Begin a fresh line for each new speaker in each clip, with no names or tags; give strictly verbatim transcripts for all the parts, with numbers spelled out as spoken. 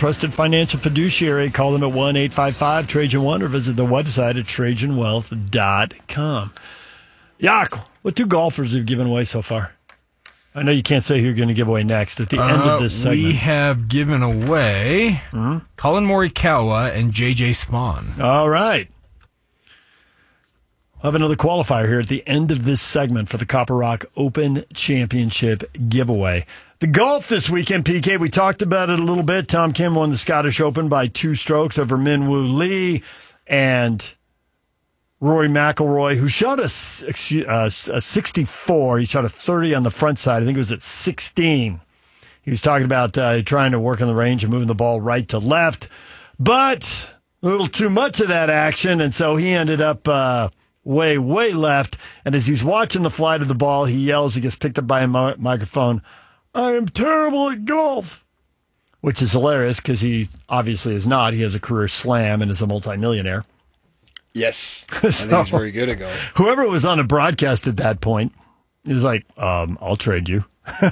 trusted financial fiduciary. Call them at one eight five five Trajan one or visit the website at Trajan Wealth dot com. Yak, what two golfers have you given away so far? I know you can't say who you're going to give away next at the uh, end of this segment.
We have given away mm-hmm. Colin Morikawa and J J Spawn.
All right. I'll have another qualifier here at the end of this segment for the Copper Rock Open Championship giveaway. The golf this weekend, P K, we talked about it a little bit. Tom Kim won the Scottish Open by two strokes over Min Woo Lee, and Rory McIlroy, who shot a, a, a sixty-four. He shot a thirty on the front side. I think it was at sixteen. He was talking about uh, trying to work on the range and moving the ball right to left, but a little too much of that action, and so he ended up uh, way, way left. And as he's watching the flight of the ball, he yells, he gets picked up by a mi- microphone, "I am terrible at golf," which is hilarious because he obviously is not. He has a career slam and is a multimillionaire.
Yes. I
so,
think he's very good at golf.
Whoever was on a broadcast at that point is like, um, I'll trade you.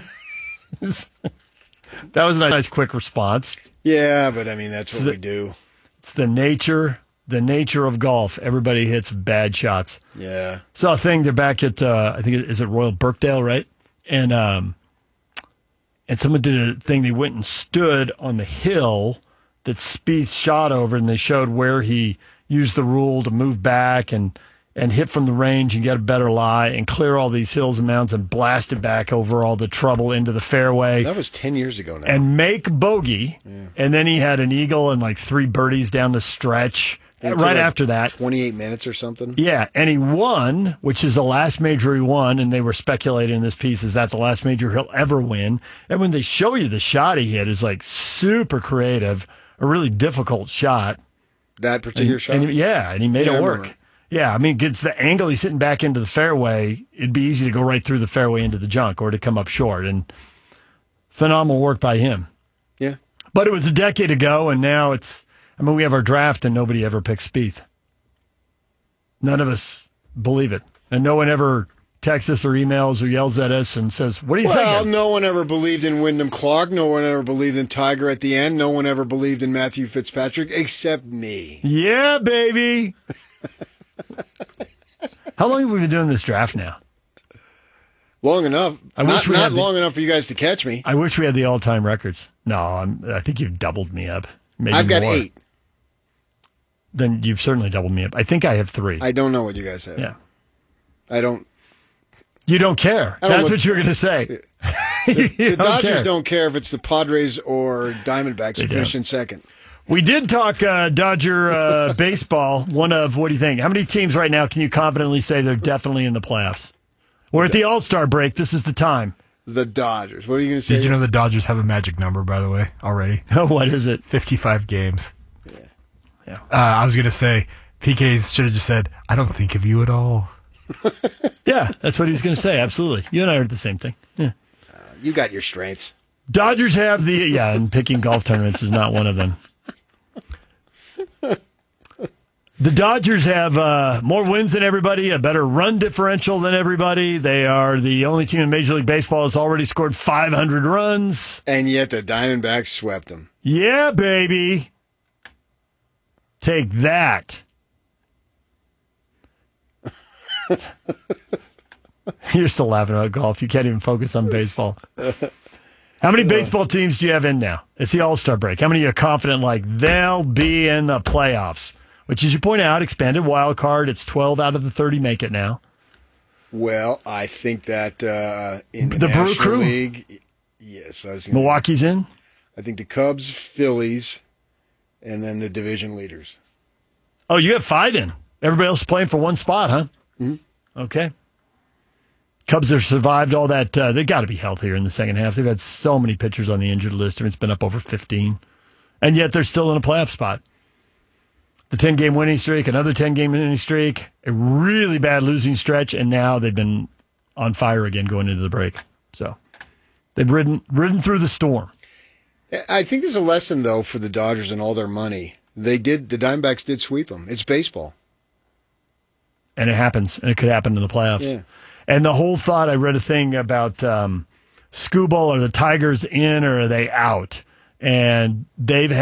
That was a nice, quick response.
Yeah, but I mean, that's what
the,
we do.
It's the nature, the nature of golf. Everybody hits bad shots.
Yeah.
Saw a thing, they're back at, uh, I think, it, is it Royal Birkdale, right? And, um, and someone did a thing, they went and stood on the hill that Spieth shot over, and they showed where he used the rule to move back and, and hit from the range and get a better lie and clear all these hills and mountains and blast it back over all the trouble into the fairway.
That was ten years ago now.
And make bogey. Yeah. And then he had an eagle and like three birdies down the stretch right like after that.
twenty-eight minutes or something?
Yeah, and he won, which is the last major he won, and they were speculating in this piece, is that the last major he'll ever win? And when they show you the shot he hit, it's like super creative, a really difficult shot.
That particular
and,
shot?
And, yeah, and he made
yeah,
it work. Yeah, I mean, it's the angle he's hitting back into the fairway. It'd be easy to go right through the fairway into the junk or to come up short. And phenomenal work by him.
Yeah.
But it was a decade ago, and now it's, I mean, we have our draft, and nobody ever picks Spieth. None of us believe it. And no one ever texts us or emails or yells at us and says, what do you think?
Well, no one ever believed in Wyndham Clark. No one ever believed in Tiger at the end. No one ever believed in Matthew Fitzpatrick except me.
Yeah, baby. How long have we been doing this draft now?
Long enough.
I
not
wish we
not
had the,
long enough for you guys to catch me.
I wish we had the all-time records. No, I'm, I think you've doubled me up. Maybe
I've got
more.
eight.
Then you've certainly doubled me up. I think I have three.
I don't know what you guys have.
Yeah.
I don't.
You don't care.
Don't
That's
look,
what you were going to say.
The, the
don't
Dodgers
care.
don't care if it's the Padres or Diamondbacks who finish in second.
We did talk uh, Dodger uh, baseball. One of, what do you think? How many teams right now can you confidently say they're definitely in the playoffs? We're at the All-Star break. This is the time.
The Dodgers. What are you going to say?
Did you know the Dodgers have a magic number, by the way, already?
What is it?
fifty-five games.
Yeah.
Yeah.
Uh, I was going to say, P K's should have just said, I don't think of you at all.
Yeah, that's what he was going to say. Absolutely. You and I heard the same thing. Yeah.
Uh, you got your strengths.
Dodgers have the, yeah, and picking golf tournaments is not one of them. The Dodgers have uh, more wins than everybody, a better run differential than everybody. They are the only team in Major League Baseball that's already scored five hundred runs.
And yet the Diamondbacks swept them.
Yeah, baby. Take that. You're still laughing about golf. You can't even focus on baseball. How many baseball teams do you have in now? It's the All-Star break. How many are confident like they'll be in the playoffs? Which, as you point out, expanded wild card. It's twelve out of the thirty make it now.
Well, I think that uh, in the,
the Brew
National
Crew?
League, yes. I was gonna,
Milwaukee's in?
I think the Cubs, Phillies, and then the division leaders.
Oh, you have five in. Everybody else is playing for one spot, huh?
Mm-hmm.
Okay. Cubs have survived all that. Uh, they got to be healthier in the second half. They've had so many pitchers on the injured list. I mean, it's been up over fifteen. And yet they're still in a playoff spot. The ten-game winning streak, another ten-game winning streak, a really bad losing stretch, and now they've been on fire again going into the break. So they've ridden ridden through the storm.
I think there's a lesson, though, for the Dodgers and all their money. They did. The Diamondbacks did sweep them. It's baseball.
And it happens, and it could happen in the playoffs.
Yeah.
And the whole thought, I read a thing about um, Skubal, are the Tigers in or are they out? And they've had